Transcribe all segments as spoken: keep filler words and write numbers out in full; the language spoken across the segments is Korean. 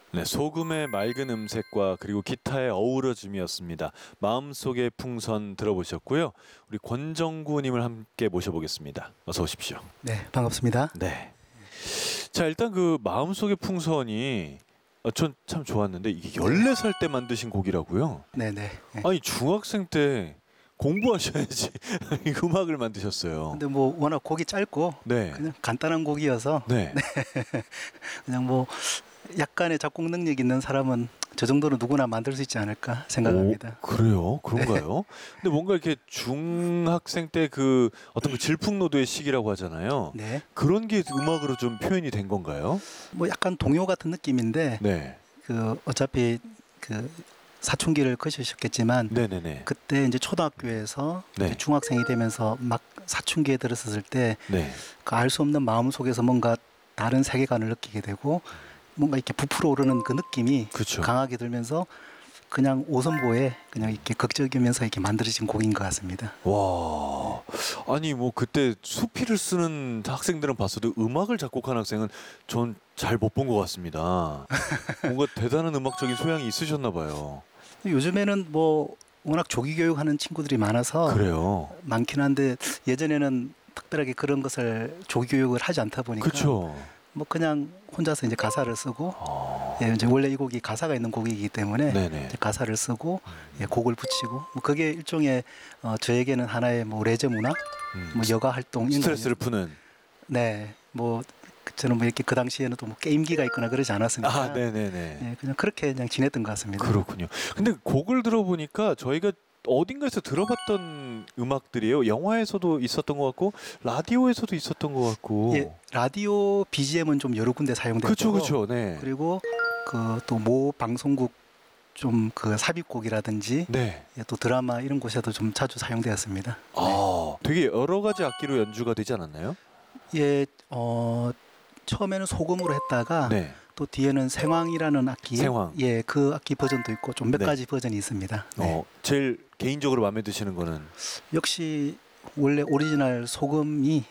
네, 소금의 맑은 음색과 그리고 기타의 어우러짐이었습니다. 마음속의 풍선 들어보셨고요. 우리 권정구님을 함께 모셔보겠습니다. 어서 오십시오. 네, 반갑습니다. 네. 자, 일단 그 마음속의 풍선이 어, 전 참 좋았는데 이게 열네 살 때 만드신 곡이라고요? 네네. 네. 아니 중학생 때 공부하셔야지 이 음악을 만드셨어요. 근데 뭐 워낙 곡이 짧고 네. 그냥 간단한 곡이어서 네. 그냥 뭐 약간의 작곡 능력 있는 사람은 저 정도는 누구나 만들 수 있지 않을까 생각합니다. 오, 그래요? 그런가요? 근데 뭔가 이렇게 중학생 때 그 어떤 그 질풍노도의 시기라고 하잖아요. 네. 그런 게 음악으로 좀 표현이 된 건가요? 뭐 약간 동요 같은 느낌인데 네. 그 어차피 그 사춘기를 거치셨겠지만 네네네. 그때 이제 초등학교에서 네. 이제 중학생이 되면서 막 사춘기에 들었을 때 네. 그 알 수 없는 마음 속에서 뭔가 다른 세계관을 느끼게 되고 뭔가 이렇게 부풀어 오르는 그 느낌이 그렇죠. 강하게 들면서 그냥 오선보에 그냥 이렇게 극적이면서 이렇게 만들어진 곡인 것 같습니다. 와. 아니 뭐 그때 수필을 쓰는 학생들은 봤어도 음악을 작곡한 학생은 전 잘 못 본 것 같습니다. 뭔가 대단한 음악적인 소양이 있으셨나 봐요. 요즘에는 뭐 워낙 조기 교육하는 친구들이 많아서 그래요. 많긴 한데 예전에는 특별하게 그런 것을 조기 교육을 하지 않다 보니까 그렇죠. 뭐 그냥 혼자서 이제 가사를 쓰고 아. 예, 이제 원래 이 곡이 가사가 있는 곡이기 때문에 네네. 이제 가사를 쓰고 예, 곡을 붙이고 뭐 그게 일종의 어, 저에게는 하나의 뭐 레저 문화, 음. 뭐 여가 활동 이런 스트레스를 거 푸는. 네, 뭐 그- 저는 뭐 이렇게 그 당시에는 또 뭐 게임기가 있거나 그러지 않았으니까 아, 네네네. 예, 그냥 그렇게 그냥 지냈던 것 같습니다. 그렇군요. 근데 곡을 들어보니까 저희가 어딘가에서 들어봤던 음악들이에요. 영화에서도 있었던 것 같고 라디오에서도 있었던 것 같고. 예, 라디오 비지엠은 좀 여러 군데 사용됐고 그렇죠, 그렇죠. 네. 그리고 그 또 모 방송국 좀 그 삽입곡이라든지 네. 예, 또 드라마 이런 곳에도 좀 자주 사용되었습니다. 아, 되게 여러 가지 악기로 연주가 되지 않았나요? 예, 어, 처음에는 소금으로 했다가 네. 또 뒤에는 생황이라는 악기, 생황. 예, 그 악기 버전도 있고 좀 몇 네. 가지 버전이 있습니다. 네. 어, 제일 개인적으로 마음에 드시는 거는 역시 원래 오리지널 소금이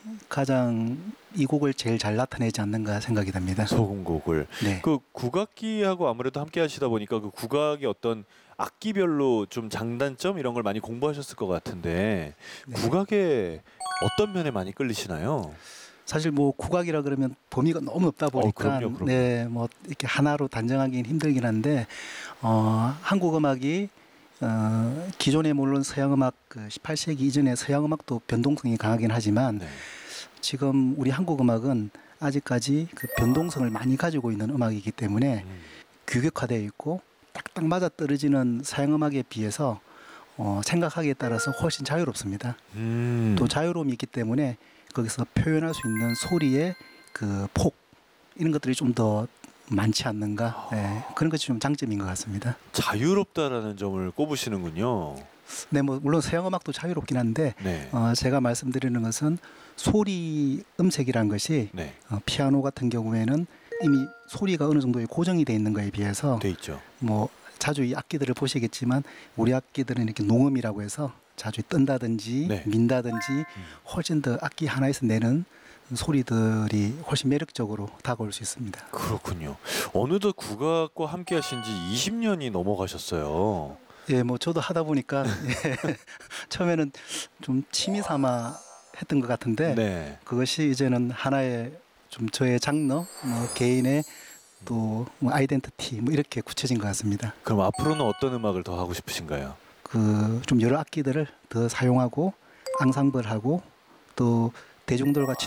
가장 이 곡을 제일 잘 나타내지 않는가 생각이 됩니다. 소금곡을. 네. 그 국악기하고 아무래도 함께 하시다 보니까 그 국악의 어떤 악기별로 좀 장단점 이런 걸 많이 공부하셨을 것 같은데 네. 국악의 어떤 면에 많이 끌리시나요? 사실 뭐 국악이라 그러면 범위가 너무 넓다 보니까 어, 그럼요, 그럼요. 네, 뭐 이렇게 하나로 단정하기는 힘들긴 한데 어, 한국 음악이 어, 기존에 물론 서양 음악 그 십팔 세기 이전에 서양 음악도 변동성이 강하긴 하지만 네. 지금 우리 한국 음악은 아직까지 그 변동성을 많이 가지고 있는 음악이기 때문에 음. 규격화되어 있고 딱딱 맞아 떨어지는 서양 음악에 비해서 어, 생각하기에 따라서 훨씬 자유롭습니다. 음. 또 자유로움이 있기 때문에 거기서 표현할 수 있는 소리의 그 폭 이런 것들이 좀 더 많지 않는가 예, 그런 것이 좀 장점인 것 같습니다. 자유롭다라는 점을 꼽으시는군요. 네, 뭐 물론 서양 음악도 자유롭긴 한데 네. 어, 제가 말씀드리는 것은 소리 음색이라는 것이 네. 어, 피아노 같은 경우에는 이미 소리가 어느 정도에 고정이 돼 있는 거에 비해서 돼 있죠. 뭐 자주 이 악기들을 보시겠지만 우리 악기들은 이렇게 농음이라고 해서 자주 뜬다든지 네. 민다든지 훨씬 더 악기 하나에서 내는 소리들이 훨씬 매력적으로 다가올 수 있습니다. 그렇군요. 어느덧 국악과 함께 하신 지 이십 년이 넘어가셨어요. 예, 뭐 저도 하다 보니까 예, 처음에는 좀 취미 삼아 했던 것 같은데 네. 그것이 이제는 하나의 좀 저의 장르, 뭐 개인의 또 뭐 아이덴티티 뭐 이렇게 굳혀진 것 같습니다. 그럼 앞으로는 어떤 음악을 더 하고 싶으신가요? 그 좀 여러 악기들을 더 사용하고 앙상블하고 또 대중들과